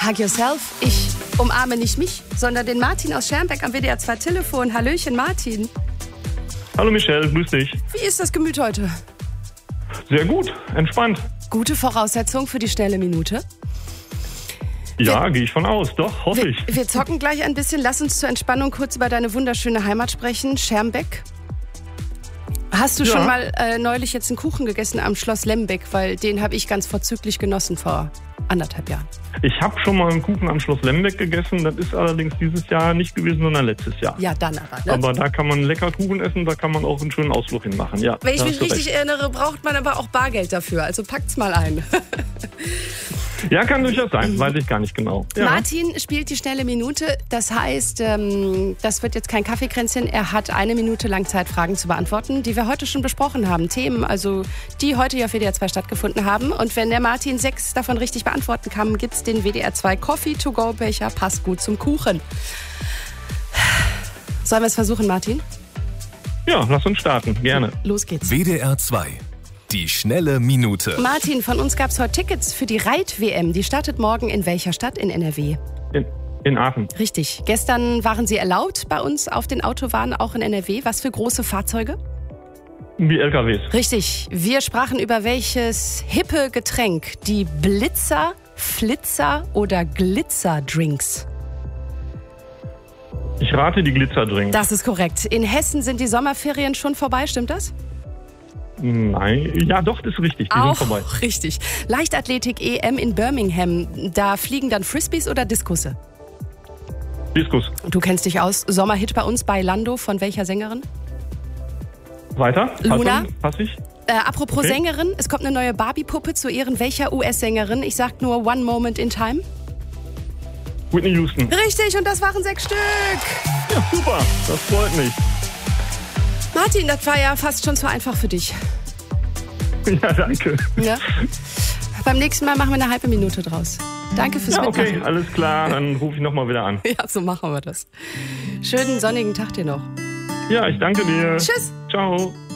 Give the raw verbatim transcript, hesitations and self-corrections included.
Hug Yourself. Ich umarme nicht mich, sondern den Martin aus Schermbeck am W D R zwei Telefon. Hallöchen, Martin. Hallo Michelle, grüß dich. Wie ist das Gemüt heute? Sehr gut, entspannt. Gute Voraussetzung für die schnelle Minute. Ja, gehe ich von aus, doch, hoffe wir, ich. Wir zocken gleich ein bisschen. Lass uns zur Entspannung kurz über deine wunderschöne Heimat sprechen, Schermbeck. Hast du Ja. schon mal äh, neulich jetzt einen Kuchen gegessen am Schloss Lembeck? Weil den habe ich ganz vorzüglich genossen vor anderthalb Jahren. Ich habe schon mal einen Kuchen am Schloss Lembeck gegessen. Das ist allerdings dieses Jahr nicht gewesen, sondern letztes Jahr. Ja, dann aber. Ne? Aber da kann man lecker Kuchen essen, da kann man auch einen schönen Ausflug hinmachen. Ja, Wenn ich da mich hast du richtig recht. erinnere, braucht man aber auch Bargeld dafür. Also packt's mal ein. Ja, kann durchaus sein, weiß ich gar nicht genau. Ja. Martin spielt die schnelle Minute. Das heißt, ähm, das wird jetzt kein Kaffeekränzchen. Er hat eine Minute lang Zeit, Fragen zu beantworten, die wir heute schon besprochen haben. Themen, also die heute hier auf W D R zwei stattgefunden haben. Und wenn der Martin sechs davon richtig beantworten kann, gibt's den W D R zwei Coffee-to-go-Becher. Passt gut zum Kuchen. Sollen wir es versuchen, Martin? Ja, lass uns starten, gerne. Los geht's. W D R zwei. Die schnelle Minute. Martin, von uns gab's heute Tickets für die Reit-W M. Die startet morgen in welcher Stadt in N R W? In, in Aachen. Richtig. Gestern waren sie erlaubt bei uns auf den Autobahnen, auch in N R W. Was für große Fahrzeuge? Wie L K Ws. Richtig. Wir sprachen über welches hippe Getränk? Die Blitzer, Flitzer oder Glitzer-Drinks? Ich rate die Glitzerdrinks. Das ist korrekt. In Hessen sind die Sommerferien schon vorbei, stimmt das? Nein, ja doch, das ist richtig, die Auch sind vorbei. richtig. Leichtathletik-E M in Birmingham. Da fliegen dann Frisbees oder Diskusse? Diskus. Du kennst dich aus. Sommerhit bei uns bei Lando von welcher Sängerin? Weiter? Luna? Pass, pass ich? Äh, apropos Okay. Sängerin, es kommt eine neue Barbie-Puppe zu Ehren welcher U S-Sängerin? Ich sag nur One Moment in Time. Whitney Houston. Richtig, und das waren sechs Stück. Ja, super, das freut mich. Martin, das war ja fast schon zu einfach für dich. Ja, danke. Ja? Beim nächsten Mal machen wir eine halbe Minute draus. Danke fürs Ja, okay, Mitmachen. alles klar, dann rufe ich nochmal wieder an. Ja, so machen wir das. Schönen sonnigen Tag dir noch. Ja, ich danke dir. Tschüss. Ciao.